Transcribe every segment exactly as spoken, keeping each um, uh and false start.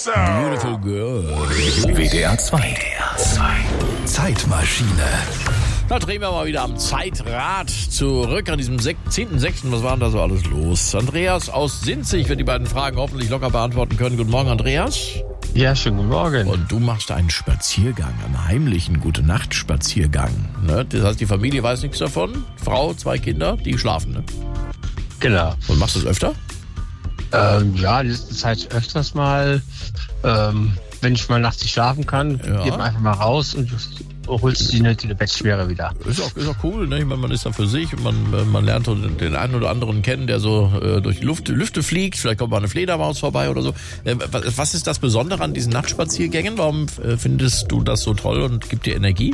Beautiful Girl. W D R zwei. Zeitmaschine. Da drehen wir mal wieder am Zeitrad zurück an diesem zehnten sechsten Was war denn da so alles los? Andreas aus Sinzig wird die beiden Fragen hoffentlich locker beantworten können. Guten Morgen, Andreas. Ja, schönen guten Morgen. Und du machst einen Spaziergang, einen heimlichen Gute-Nacht-Spaziergang. Ne? Das heißt, die Familie weiß nichts davon. Frau, zwei Kinder, die schlafen. Ne? Genau. Und machst du das öfter? Ähm, ja, in letzter Zeit öfters mal. Ähm, wenn ich mal nachts nicht schlafen kann, Ja. geht man einfach mal raus und holst die nötige Bettschwere wieder. Ist auch, ist auch cool, ne? Ich meine, man ist da für sich und man, man lernt den einen oder anderen kennen, der so äh, durch die Luft, Lüfte fliegt. Vielleicht kommt mal eine Fledermaus vorbei oder so. Äh, was, was ist das Besondere an diesen Nachtspaziergängen? Warum äh, findest du das so toll und gibt dir Energie?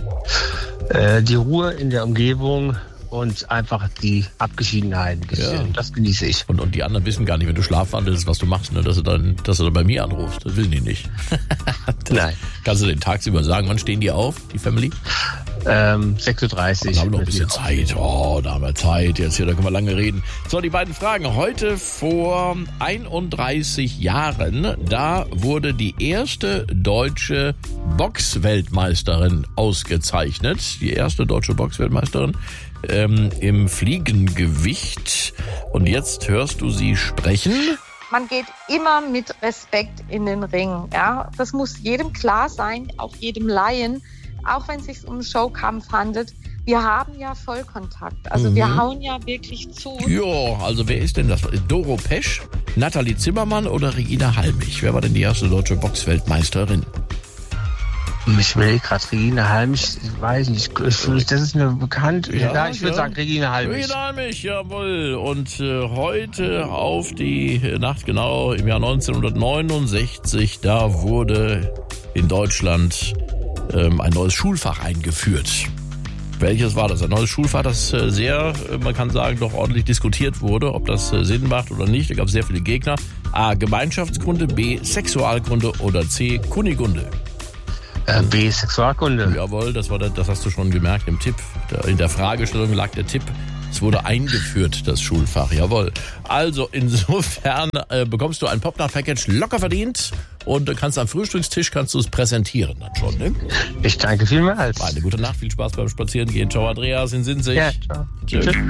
Äh, die Ruhe in der Umgebung und einfach die Abgeschiedenheit. Ja. Das genieße ich. Und, und die anderen wissen gar nicht, wenn du schlafwandelst, was du machst, ne? dass, du dann, dass du dann bei mir anrufst. Das wissen die nicht. Das Nein. Kannst du den tagsüber sagen, wann stehen die auf, die Family? Ähm, sechs Uhr dreißig. Da haben wir noch ein bisschen Zeit. Oh, da haben wir Zeit. Jetzt hier, da können wir lange reden. So, die beiden Fragen. Heute vor einunddreißig Jahren, da wurde die erste deutsche Boxweltmeisterin ausgezeichnet. Die erste deutsche Boxweltmeisterin ähm, im Fliegengewicht. Und jetzt hörst du sie sprechen. Man geht immer mit Respekt in den Ring. Ja? Das muss jedem klar sein, auch jedem Laien, auch wenn es sich um einen Showkampf handelt. Wir haben ja Vollkontakt. Also Mhm. wir hauen ja wirklich zu. Ja, also wer ist denn das? Doro Pesch, Nathalie Zimmermann oder Regina Halmich? Wer war denn die erste deutsche Boxweltmeisterin? Ich will gerade Regina Halmich, ich weiß nicht, ich, das ist mir bekannt. Ja, Ja, ich würde ja. sagen Regina Halmich. Regina Halmich, jawohl. Und äh, heute auf die Nacht, genau im Jahr neunzehnhundertneunundsechzig, da wurde in Deutschland ähm, ein neues Schulfach eingeführt. Welches war das? Ein neues Schulfach, das äh, sehr, äh, man kann sagen, doch ordentlich diskutiert wurde, ob das äh, Sinn macht oder nicht. Da gab es sehr viele Gegner. A. Gemeinschaftskunde, B. Sexualkunde oder C. Kunigunde. Äh, B. Sexualkunde. Jawohl, das war der, das hast du schon gemerkt im Tipp. In der Fragestellung lag der Tipp. Es wurde eingeführt, das Schulfach. Jawohl. Also insofern äh, bekommst du ein Popnacht-Package locker verdient und äh, kannst am Frühstückstisch kannst du es präsentieren dann schon. Ne? Ich danke vielmals. Eine gute Nacht, viel Spaß beim Spazierengehen. Ciao, Andreas in Sinzig. Ja, ciao. Tschüss. Tschüss.